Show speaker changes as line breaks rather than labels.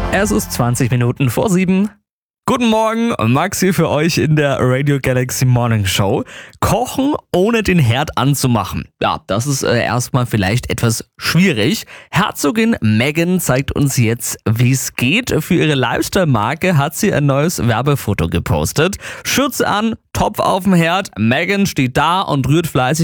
Es ist 20 Minuten vor 7. Guten Morgen, Max hier für euch in der Radio Galaxy Morning Show. Kochen ohne den Herd anzumachen. Ja, das ist erstmal vielleicht etwas schwierig. Herzogin Meghan zeigt uns jetzt, wie es geht. Für ihre Lifestyle-Marke hat sie ein neues Werbefoto gepostet. Schürze an, Topf auf dem Herd, Meghan steht da und rührt fleißig